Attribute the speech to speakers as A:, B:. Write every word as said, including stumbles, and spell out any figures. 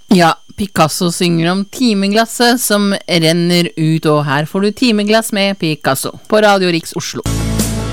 A: Ja, Picasso synger om timeglasset som renner ut, og her får du timeglass med Picasso på Radio Riks Oslo.